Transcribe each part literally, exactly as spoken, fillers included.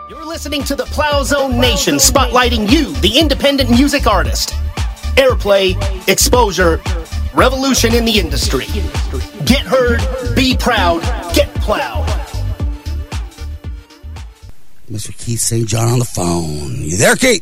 You're listening to the Plow Zone Nation, spotlighting you, the independent music artist. Airplay, exposure, revolution in the industry. Get heard, be proud, get plowed. Mister Keith Saint John on the phone. You there, Keith?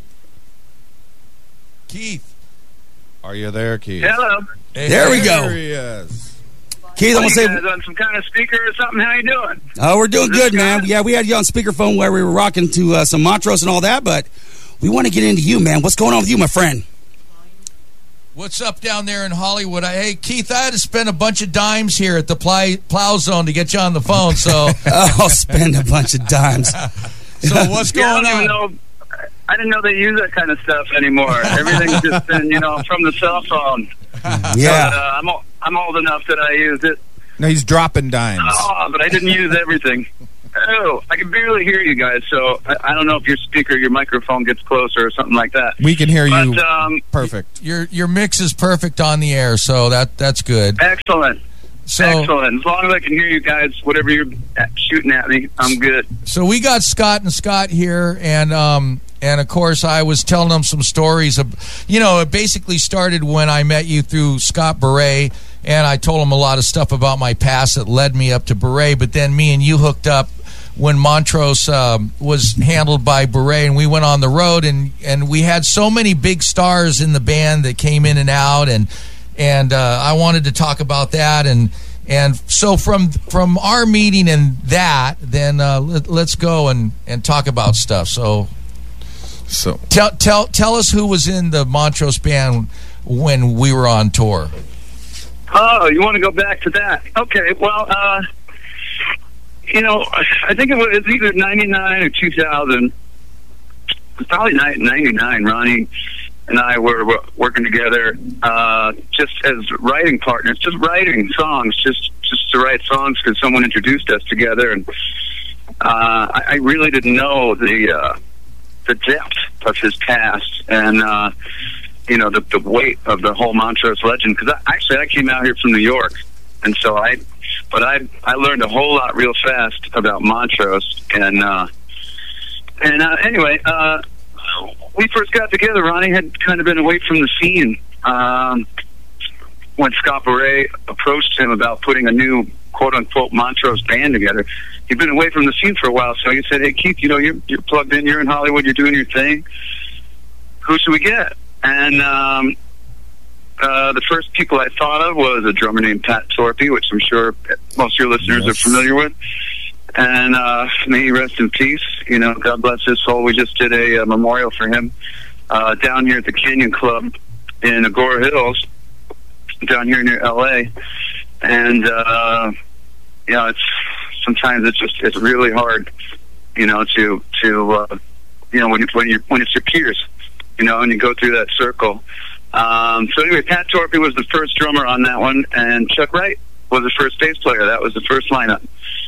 Keith. Are you there, Keith? Hello. Hey, there we go. There he is. Keith, I'm going to say... guys on some kind of speaker or something? How you doing? Oh, we're doing good, guy? man. Yeah, we had you on speakerphone where we were rocking to uh, some Montrose and all that, but we want to get into you, man. What's going on with you, my friend? What's up down there in Hollywood? I, hey, Keith, I had to spend a bunch of dimes here at the ply, Plow Zone to get you on the phone, so... I'll spend a bunch of dimes. So what's going yeah, I on? Know, I didn't know they use that kind of stuff anymore. Everything's just been, you know, from the cell phone. Yeah. But, uh, I'm, o- I'm old enough that I used it. No, he's dropping dimes. Oh, but I didn't use everything. Oh, I can barely hear you guys, so I, I don't know if your speaker, your microphone gets closer or something like that. We can hear you But, um, perfect. Your your mix is perfect on the air, so that that's good. Excellent. So, Excellent. As long as I can hear you guys, whatever you're shooting at me, I'm good. So we got Scott and Scott here, and um, and of course I was telling them some stories. Of, you know, it basically started when I met you through Scott Beret, and I told him a lot of stuff about my past that led me up to Beret. But then me and you hooked up when Montrose um, was handled by Beret, and we went on the road, and and we had so many big stars in the band that came in and out, and. And uh, I wanted to talk about that, and and so from from our meeting and that, then uh, let, let's go and, and talk about stuff. So, So tell tell tell us who was in the Montrose band when we were on tour. Oh, you want to go back to that? Okay, well, uh, you know, I think it was either ninety-nine or two thousand. It was probably ninety-nine, Ronnie and I were working together uh, just as writing partners, just writing songs, just just to write songs because someone introduced us together. And uh, I, I really didn't know the uh, the depth of his past and, uh, you know, the, the weight of the whole Montrose legend. Because actually I came out here from New York, and so I, but I I learned a whole lot real fast about Montrose. And, uh, and uh, anyway, uh, we first got together, Ronnie had kind of been away from the scene um, when Scott Beret approached him about putting a new quote-unquote Montrose band together. He'd been away from the scene for a while, so he said, hey, Keith, you know, you're, you're plugged in, you're in Hollywood, you're doing your thing. Who should we get? And um, uh, the first people I thought of was a drummer named Pat Torpey, which I'm sure most of your listeners Yes. are familiar with. And uh, may he rest in peace. You know, God bless his soul. We just did a, a memorial for him uh, down here at the Canyon Club in Agora Hills, down here near L A. And uh, you know, it's sometimes it's just it's really hard, you know, to to uh, you know when you, when you when it's your peers, you know, and you go through that circle. Um, so anyway, Pat Torpey was the first drummer on that one, and Chuck Wright was the first bass player. That was the first lineup.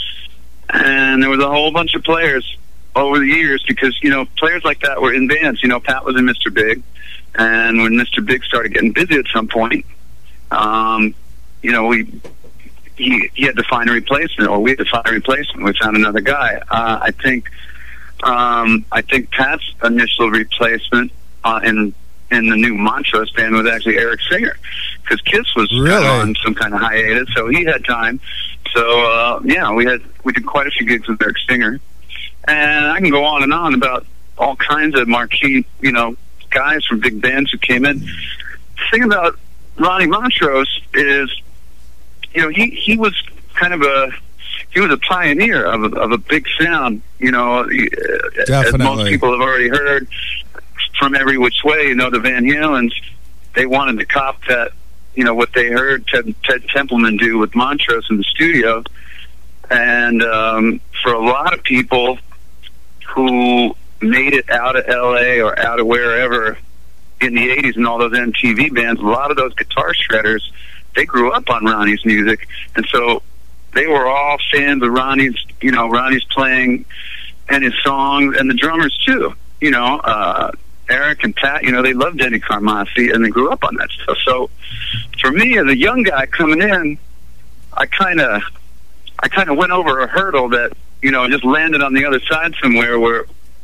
And there was a whole bunch of players over the years because, you know, players like that were in bands. You know, Pat was in Mister Big. And when Mister Big started getting busy at some point, um, you know, we he, he had to find a replacement, or we had to find a replacement. We found another guy. Uh, I think um, I think Pat's initial replacement uh, in in the new Montrose band was actually Eric Singer, because Kiss was Really? on some kind of hiatus, so he had time. So uh, yeah, we had we did quite a few gigs with Eric Singer, and I can go on and on about all kinds of marquee, you know, guys from big bands who came in. The thing about Ronnie Montrose is, you know, he he was kind of a he was a pioneer of a, of a big sound. You know, as Definitely. most people have already heard from Every Which Way. You know, the Van Halens, they wanted to cop that. You know, what they heard Ted, Ted Templeman do with Montrose in the studio. And um, for a lot of people who made it out of L A or out of wherever in the eighties and all those M T V bands, a lot of those guitar shredders, they grew up on Ronnie's music. And so they were all fans of Ronnie's, you know, Ronnie's playing and his songs, and the drummers too. You know, uh, Eric and Pat, you know, they loved Eddie Carmassi, and they grew up on that stuff. So for me, as a young guy coming in, I kind of, I kind of went over a hurdle that, you know, just landed on the other side somewhere where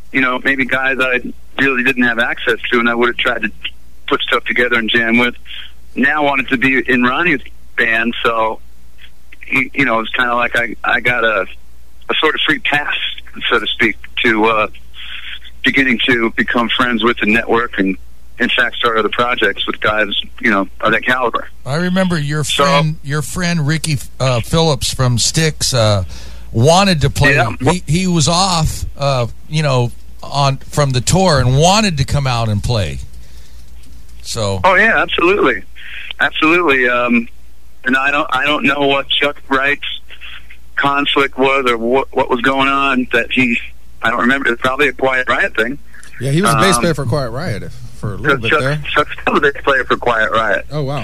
you know, maybe guys I really didn't have access to, and I would have tried to put stuff together and jam with, now wanted to be in Ronnie's band. So, you, you know, it's kind of like I, I got a, a sort of free pass, so to speak, to uh, beginning to become friends with the network and, in fact, start other projects with guys, you know, of that caliber. I remember your So- friend, your friend Ricky uh, Phillips from Styx uh, wanted to play. Yeah. He, he was off, uh, you know, on from the tour and wanted to come out and play. So, Oh yeah, absolutely, absolutely. Um, and I don't, I don't know what Chuck Wright's conflict was or what, what was going on that he. I don't remember. It's probably a Quiet Riot thing. Yeah, he was a bass Um, player for Quiet Riot if- for a little bit Chuck, there. Chuck's still a bass player for Quiet Riot. Oh, wow.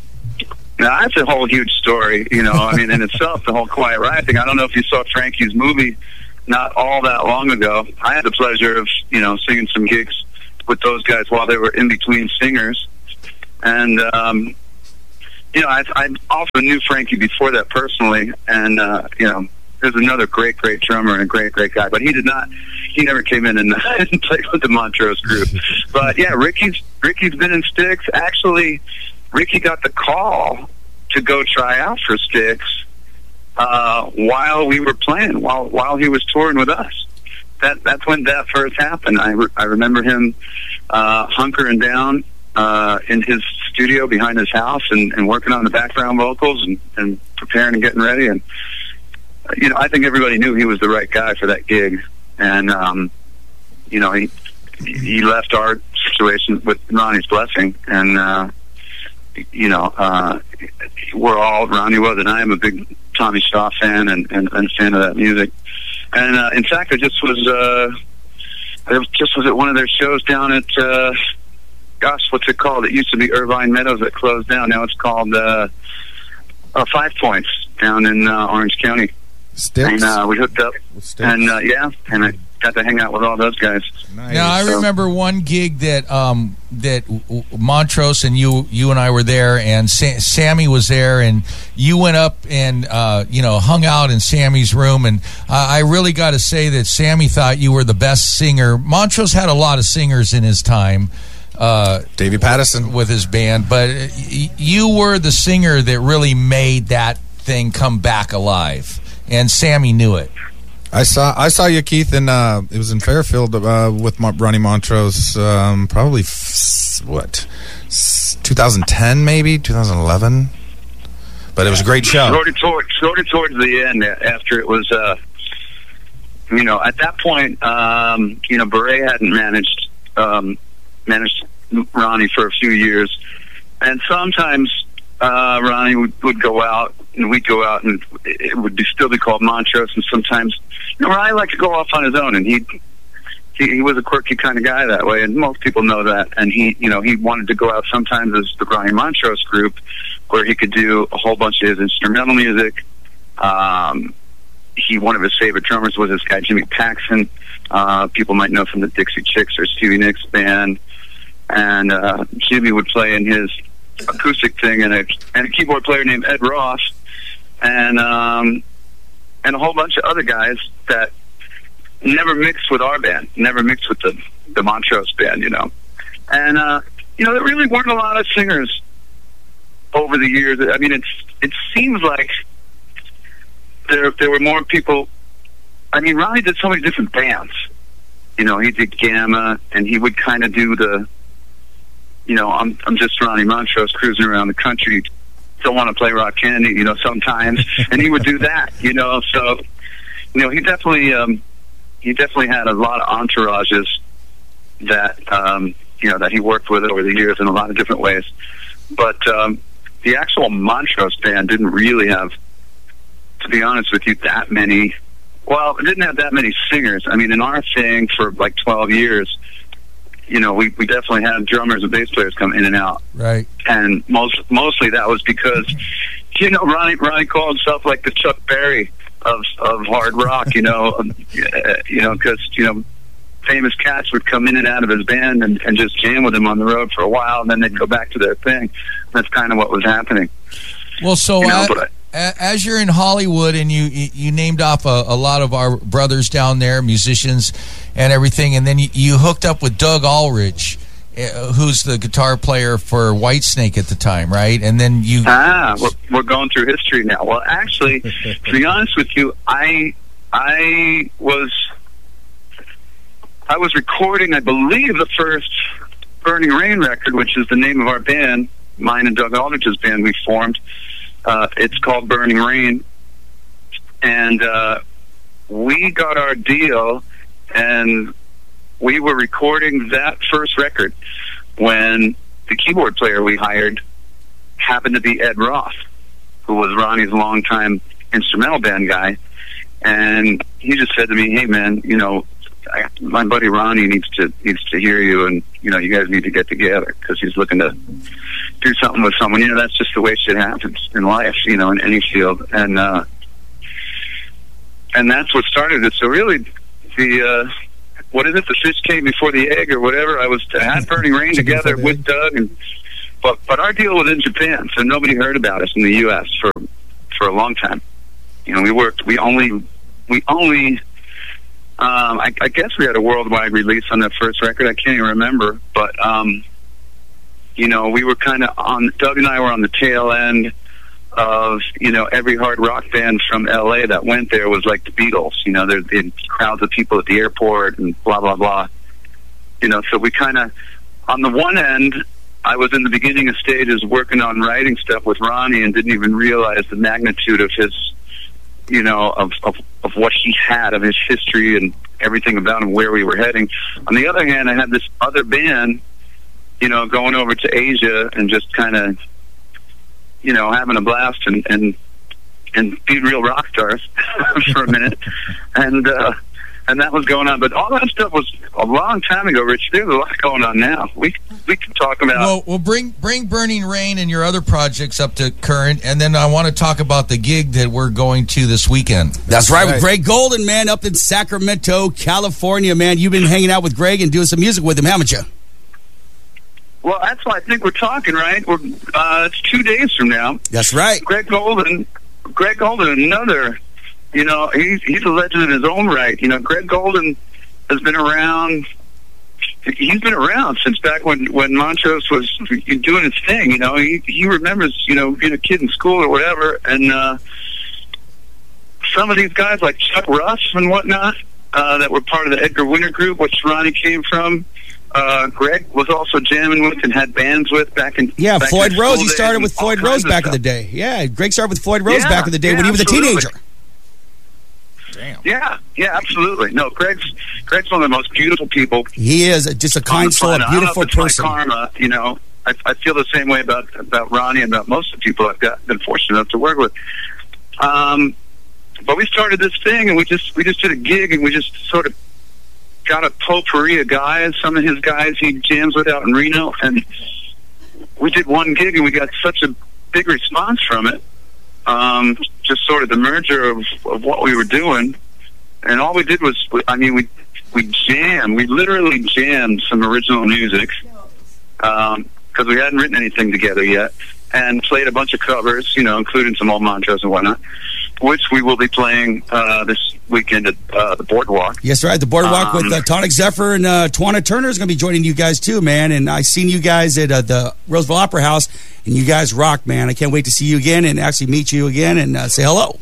Now that's a whole huge story, you know. I mean, in itself, the whole Quiet Riot thing. I don't know if you saw Frankie's movie not all that long ago. I had the pleasure of, you know, singing some gigs with those guys while they were in between singers, and um, you know, I, I also knew Frankie before that personally, and uh, you know, there's another great, great drummer and a great, great guy, but he did not. He never came in and, and played with the Montrose group. But yeah, Ricky's Ricky's been in Styx. Actually, Ricky got the call to go try out for Styx uh, while we were playing, while while he was touring with us. That that's when that first happened. I, re- I remember him uh, hunkering down uh, in his studio behind his house and, and working on the background vocals and, and preparing and getting ready. And uh, you know, I think everybody knew he was the right guy for that gig. And um, you know, he he left our situation with Ronnie's blessing, and uh, you know, uh, we're all, Ronnie was, and I am a big Tommy Shaw fan and, and, and fan of that music. And uh, in fact, I just was, uh, I just was at one of their shows down at, uh, gosh, what's it called? It used to be Irvine Meadows that closed down. Now it's called uh, uh, Five Points down in uh, Orange County. Styx? And uh, we hooked up, With Styx? and uh, yeah, and I got to hang out with all those guys. Nice. now I So- remember one gig that um, that w- w- Montrose and you you and I were there, and Sa- Sammy was there, and you went up and uh, you know hung out in Sammy's room, and uh, I really got to say that Sammy thought you were the best singer. Montrose had a lot of singers in his time. Uh, Davey Pattison. with his band, but y- you were the singer that really made that thing come back alive, and Sammy knew it. I saw I saw you, Keith, in uh, it was in Fairfield uh, with Mon- Ronnie Montrose. Um, probably f- what, s- twenty ten maybe two thousand eleven. But it was a great show. Sort of toward, sort of towards the end, after it was, uh, you know, at that point, um, you know, Beret hadn't managed um, managed Ronnie for a few years, and sometimes uh, Ronnie would, would go out, and we'd go out, and it would be still be called Montrose, and sometimes, you know, Ronnie liked to go off on his own, and he'd. He, he was a quirky kind of guy that way, and most people know that. And he, you know, he wanted to go out sometimes as the Ronnie Montrose group, where he could do a whole bunch of his instrumental music. Um, he, one of his favorite drummers was this guy Jimmy Paxson. Uh, people might know from the Dixie Chicks or Stevie Nicks band. And uh, Jimmy would play in his acoustic thing, and a and a keyboard player named Ed Ross, and um, and a whole bunch of other guys that never mixed with our band, never mixed with the, the Montrose band, you know. And, uh, you know, there really weren't a lot of singers over the years. I mean, it's it seems like there there were more people. I mean, Ronnie did so many different bands. You know, he did Gamma, and he would kind of do the, you know, I'm I'm just Ronnie Montrose cruising around the country, don't want to play rock candy, you know, sometimes. And he would do that, you know. So, you know, he definitely... Um, He definitely had a lot of entourages that um, you know that he worked with over the years in a lot of different ways. But um, the actual Montrose band didn't really have, to be honest with you, that many. Well, it didn't have that many singers. I mean, in our thing for like twelve years, you know, we, we definitely had drummers and bass players come in and out. Right. And most mostly that was because, you know, Ronnie Ronnie called himself like the Chuck Berry of of hard rock, you know, um, you know, because you know, famous cats would come in and out of his band and, and just jam with him on the road for a while, and then they'd go back to their thing. That's kind of what was happening. Well, so You know, a- but I- as you're in Hollywood and you you named off a, a lot of our brothers down there, musicians and everything, and then you, you hooked up with Doug Ulrich, uh, who's the guitar player for Whitesnake at the time, right? And then you ah, we're, we're going through history now. Well, actually, to be honest with you, I I was I was recording, I believe, the first Burning Rain record, which is the name of our band, mine and Doug Aldrich's band. We formed. Uh, it's called Burning Rain, and uh, we got our deal, and we were recording that first record when the keyboard player we hired happened to be Ed Roth, who was Ronnie's longtime instrumental band guy, and he just said to me, "Hey, man, you know, I, my buddy Ronnie needs to needs to hear you, and you know, you guys need to get together because he's looking to do something with someone." You know, that's just the way shit happens in life, you know, in any field, and uh, and that's what started it. So really, the uh, what is it? The fish came before the egg, or whatever. I was I had Burning Rain together with Doug, and but but our deal was in Japan, so nobody heard about us in the U S for for a long time. You know, we worked. We only we only. Um, I, I guess we had a worldwide release on that first record. I can't even remember, but um, you know, we were kind of on. Doug and I were on the tail end of, you know, every hard rock band from L A that went there was like the Beatles. You know, there'd been crowds of people at the airport and blah blah blah. You know, so we kind of, on the one end, I was in the beginning of stages working on writing stuff with Ronnie and didn't even realize the magnitude of his, you know, of, of of what he had, of his history and everything about him, where we were heading. On the other hand, I had this other band, you know, going over to Asia and just kind of, you know, having a blast and and, and being real rock stars for a minute. And uh, and that was going on. But all that stuff was a long time ago, Rich. There's a lot going on now. We we can talk about... Well, well bring, bring Burning Rain and your other projects up to current, and then I want to talk about the gig that we're going to this weekend. That's right, right, with Greg Golden, man, up in Sacramento, California, man. You've been hanging out with Greg and doing some music with him, haven't you? Well, that's why I think we're talking, right? We're uh, it's two days from now. That's right. Greg Golden, Greg Golden, another... You know, he's he's a legend in his own right. You know, Greg Golden has been around. He's been around since back when, when Montrose was doing his thing. You know, he he remembers, you know, being a kid in school or whatever. And uh, some of these guys like Chuck Russ and whatnot uh, that were part of the Edgar Winter group, which Ronnie came from. Uh, Greg was also jamming with and had bands with back in yeah back Floyd in Rose. He started days, with Floyd Rose back in the day. Yeah, Greg started with Floyd Rose yeah, back in the day yeah, when he was absolutely. a teenager. Damn. Yeah, yeah, absolutely. No, Greg's Greg's one of the most beautiful people. He is just a kind soul, a beautiful I don't know if it's person. My karma, you know, I, I feel the same way about about Ronnie and about most of the people I've got, been fortunate enough to work with. Um, but we started this thing, and we just we just did a gig, and we just sort of got a potpourri of guys. Some of his guys he jams with out in Reno, and we did one gig, and we got such a big response from it. Um, just sort of the merger of, of what we were doing, and all we did was, I mean, we we jammed, we literally jammed some original music, um, because we hadn't written anything together yet, and played a bunch of covers, you know, including some old Montrose and whatnot, which we will be playing uh, this weekend at uh, the Boardwalk. Yes, right. The Boardwalk um, with uh, Tonic Zephyr and uh, Tawana Turner is going to be joining you guys too, man. And I seen you guys at uh, the Roseville Opera House, and you guys rock, man. I can't wait to see you again and actually meet you again and uh, say hello.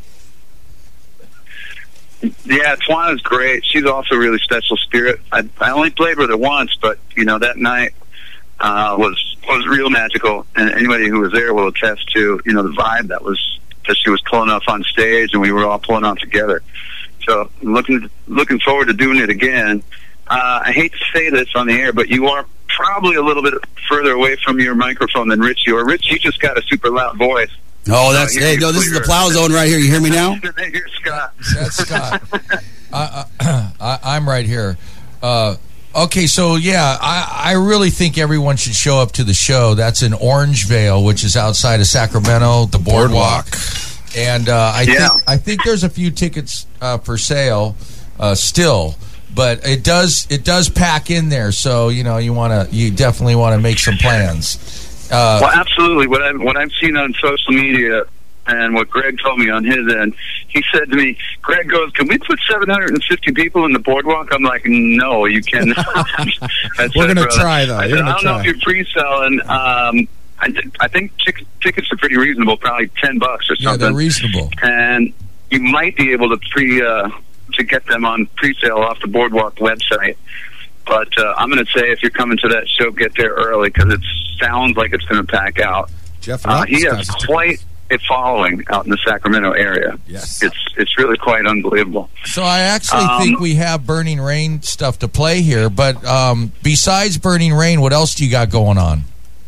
Yeah, Tawana's great. She's also a really special spirit. I, I only played with her once, but you know that night uh, was was real magical, and anybody who was there will attest to you know the vibe that was that she was pulling off on stage, and we were all pulling off together. So I'm looking looking forward to doing it again. Uh, I hate to say this on the air, but you are probably a little bit further away from your microphone than Richie. Or Rich, you just got a super loud voice. Oh, that's hey, no. This is the plow zone right here. You hear me now? Here's Scott. That's Scott. I, I, I, I'm right here. Uh, okay, so yeah, I, I really think everyone should show up to the show. That's in Orangevale, which is outside of Sacramento, the Boardwalk. And uh, I yeah. think I think there's a few tickets uh, for sale uh, still, but it does it does pack in there. So you know you want to you definitely want to make some plans. Uh, well, absolutely. What I've what I've seen on social media and what Greg told me on his end. He said to me, Greg goes, can we put seven hundred fifty people in the boardwalk? I'm like, no, you cannot. We're going to try, though. I, said, I don't try. know if you're pre-selling. Um, I, th- I think t- tickets are pretty reasonable, probably ten bucks or something. Yeah, they're reasonable. And you might be able to pre uh, to get them on pre-sale off the boardwalk website. But uh, I'm going to say if you're coming to that show, get there early because it sounds like it's going to pack out. Jeff uh, he has quite a following out in the Sacramento area. Yes, it's it's really quite unbelievable. So I actually um, think we have Burning Rain stuff to play here. But um, besides Burning Rain, what else do you got going on?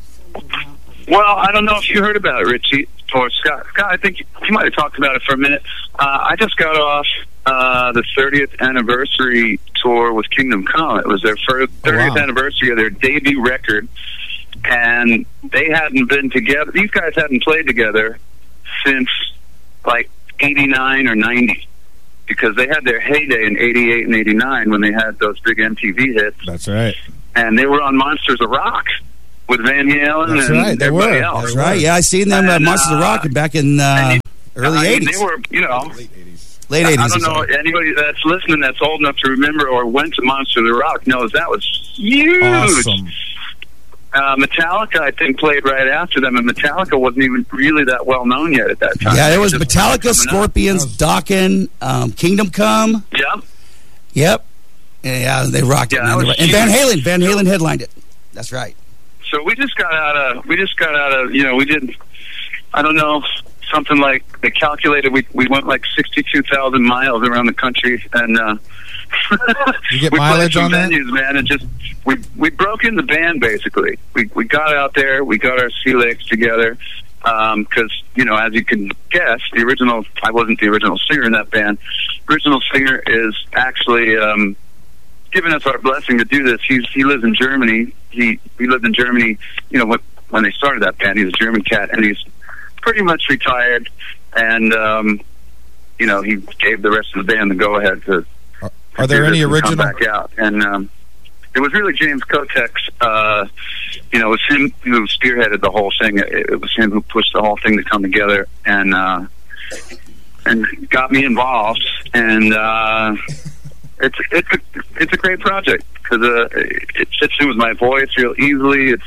Well, I don't know if you heard about it, Richie or Scott. Scott, I think you, you might have talked about it for a minute. Uh, I just got off uh, the thirtieth anniversary tour with Kingdom Come. It was their first thirtieth oh, wow. anniversary of their debut record, and they hadn't been together. These guys hadn't played together since like eighty-nine or ninety, because they had their heyday in eighty-eight and eighty-nine when they had those big M T V hits. That's right. And they were on Monsters of Rock with Van Halen That's and right. They everybody were. else. That's right. Yeah, I seen them at and, Monsters uh, of Rock back in uh, you, early I mean, eighties. They were, you know, late eighties. Late eighties. I don't know anybody that's listening that's old enough to remember or went to Monsters of Rock knows that was huge. Awesome. Uh, Metallica, I think, played right after them, and Metallica wasn't even really that well known yet at that time. Yeah, there was Just Metallica, Scorpions, Dokken, um, Kingdom Come. Yep. Yep. Yeah, they rocked Yeah, it. Man. that was And Van huge. Halen, Van Halen headlined it. That's right. So we just got out of, we just got out of, you know, we did, I don't know, something like, they calculated we we went like sixty-two thousand miles around the country, and uh, You get we mileage played some on that? venues, man, and just, we we broke in the band, basically. We we got out there, we got our sea legs together, because, um, you know, as you can guess, the original, I wasn't the original singer in that band. Original singer is actually um, giving us our blessing to do this. He's He lives in Germany. He, he lived in Germany, you know, when, when they started that band. He's a German cat, and he's pretty much retired, and, um, you know, he gave the rest of the band the go-ahead to Are, are there any original? Come back out, and um, it was really James Kotek's. Uh, you know, it was him who spearheaded the whole thing. It, it was him who pushed the whole thing to come together, and uh, and got me involved. And uh, it's it's a it's a great project because uh, it fits in with my voice real easily. It's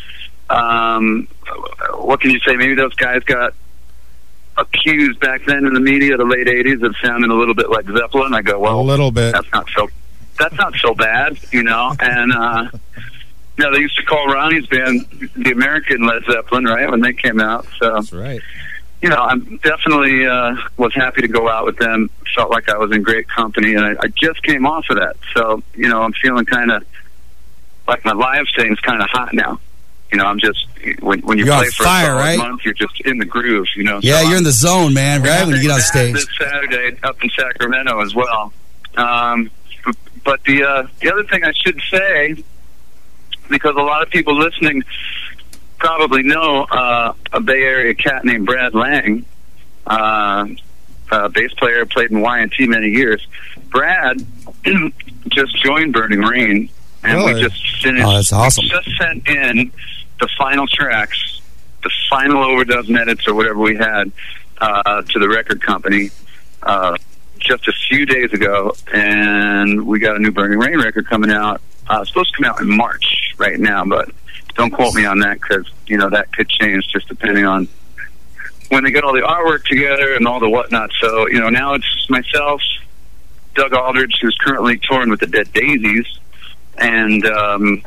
um, what can you say? Maybe those guys got accused back then in the media, the late eighties, of sounding a little bit like Zeppelin. I go, well, A little bit. That's not so. That's not so bad, you know. And uh, you know, they used to call Ronnie's band the American Led Zeppelin, right, when they came out. So That's right. you know, I'm definitely uh, was happy to go out with them. Felt like I was in great company, and I, I just came off of that. So you know, I'm feeling kind of like my live thing's kind of hot now. You know, I'm just when when you You're play on for fire, a solid right? month, you're just in the groove. You know, Yeah, so you're I'm- in the zone, man, right? When you get on that stage. this Saturday up in Sacramento as well. Um, but the uh, the other thing I should say, because a lot of people listening probably know uh, a Bay Area cat named Brad Lang, uh, a bass player, played in Y and T many years. Brad just joined Burning Rain, and Really? we just finished. Oh, that's awesome. We just sent in the final tracks, the final overdubs and edits or whatever we had uh, to the record company uh, just a few days ago, and we got a new Burning Rain record coming out. Uh, it's supposed to come out in March right now, but don't quote me on that because, you know, that could change just depending on when they get all the artwork together and all the whatnot. So, you know, now it's myself, Doug Aldridge, who's currently touring with the Dead Daisies, and um,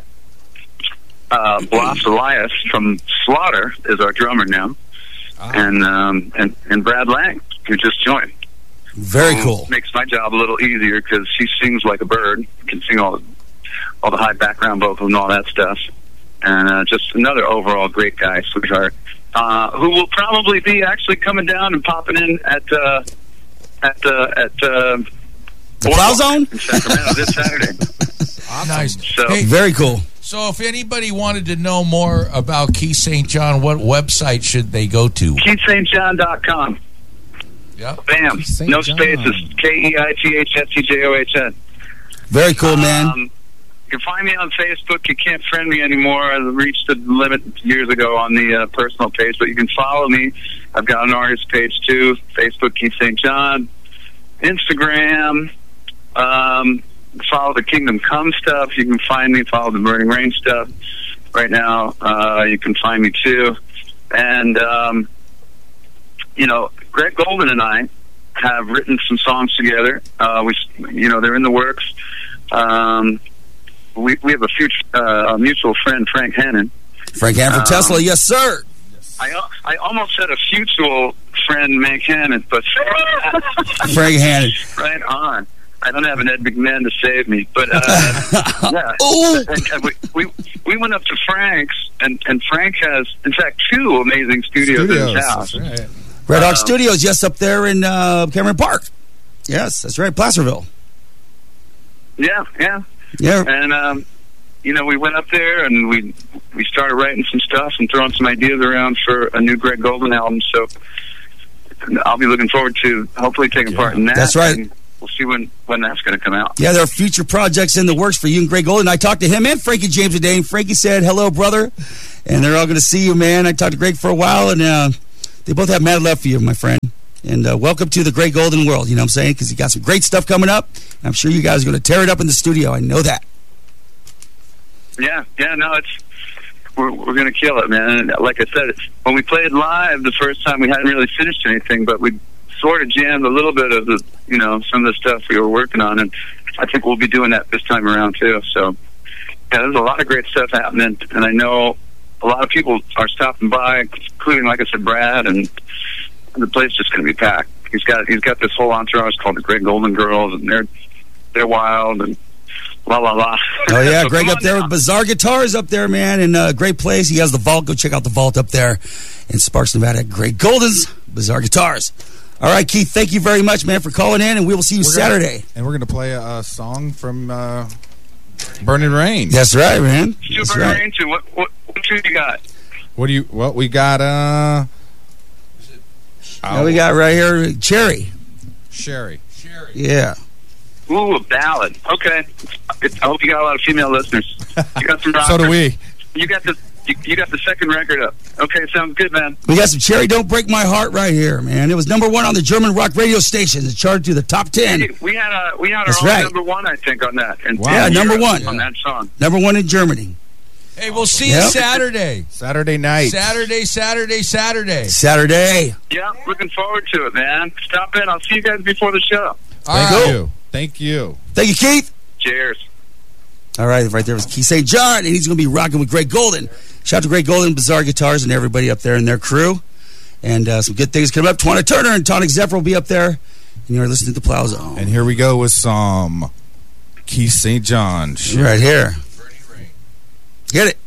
uh, Blas Elias from Slaughter is our drummer now, Ah. and um, and and Brad Lang, who just joined. Very So cool. Makes my job a little easier because he sings like a bird, can sing all all the high background vocals and all that stuff, and uh, just another overall great guy, sweetheart, uh, who will probably be actually coming down and popping in at uh, at uh, at uh, The Plow Zone? in Sacramento this Saturday. Nice. So- Hey, Very cool. so if anybody wanted to know more about Keith Saint John, what website should they go to? Keith Saint John dot com. Yep. Bam. Saint No John. spaces. K E I T H S T J O H N. Very cool, man. Um, can find me on Facebook. You can't friend me anymore. I reached the limit years ago on the uh, personal page, but you can follow me. I've got an artist page too. Facebook, Keith Saint John. Instagram. Um, follow the Kingdom Come stuff. You can find me. Follow the Burning Rain stuff. Right now, uh, you can find me too. And um, you know, Greg Golden and I have written some songs together. Uh, we, you know, they're in the works. Um, we we have a future uh, a mutual friend, Frank Hannon. Frank Hannon from Um, Tesla, yes, sir. I I almost said a mutual friend, Mank Hannon, but Frank Hannon. right on. I don't have an Ed McMahon to save me, but uh, yeah. Ooh. And, and we, we we went up to Frank's, and, and Frank has, in fact, two amazing studios, in his house. That's right. Red Hawk Um, Studios, yes, up there in uh, Cameron Park. Yes, that's right, Placerville. Yeah, yeah. Yeah. And um, you know, we went up there and we we started writing some stuff and throwing some ideas around for a new Greg Golden album. So I'll be looking forward to hopefully taking part in that. That's right. And we'll see when, when that's going to come out. Yeah, there are future projects in the works for you and Greg Golden. I talked to him and Frankie James today, and Frankie said, hello, brother. And they're all going to see you, man. I talked to Greg for a while, and uh, they both have mad love for you, my friend. And uh, welcome to the Greg Golden world, you know what I'm saying? Because you got some great stuff coming up. And I'm sure you guys are going to tear it up in the studio. I know that. Yeah, yeah, no, it's we're we're going to kill it, man. And like I said, it's, when we played live the first time, we hadn't really finished anything, but we sort of jammed a little bit of the, you know, some of the stuff we were working on, and I think we'll be doing that this time around too. So, yeah, there's a lot of great stuff happening, and I know a lot of people are stopping by, including, like I said, Brad, and the place is just going to be packed. He's got he's got this whole entourage called the Greg Golden Girls, and they're they're wild and la la la. Oh, yeah, So Greg come up on there now. with Bizarre Guitars up there, man, and uh, great place. He has the vault. Go check out the vault up there in Sparks, Nevada. Greg Golden's Bizarre Guitars. All right, Keith, thank you very much, man, for calling in, and we will see you We're gonna- Saturday. and we're going to play a, a song from uh, Burning Rain. That's right, man. Super That's right. Rain too. What what what tune you got? What do you? What we got? Uh, Now we got right here, Cherry. Sherry. Yeah. Ooh, a ballad. Okay. It, I hope you got a lot of female listeners. You got some rockers. So do we. You got the you, you got the second record up. Okay, sounds good, man. We got some Cherry Don't Break My Heart right here, man. It was number one on the German rock radio station. It charted to the top ten. Hey, we had a we had our That's own right. number one, I think, on that. And Wow. Yeah, and number you're one. on that song. Number one in Germany. Hey, we'll see Yep. you Saturday. Saturday night. Saturday, Saturday, Saturday. Saturday. Yeah, looking forward to it, man. Stop in. I'll see you guys before the show. Thank All right. you. Thank you. Thank you, Keith. Cheers. All right, right there was Keith Saint John, and he's going to be rocking with Greg Golden. Shout out to Greg Golden, Bizarre Guitars, and everybody up there in their crew. And uh, some good things coming up. Twana Turner and Tonic Zephyr will be up there. And you're listening to Plow Zone. And here we go with some Keith Saint John. Right here. Get it.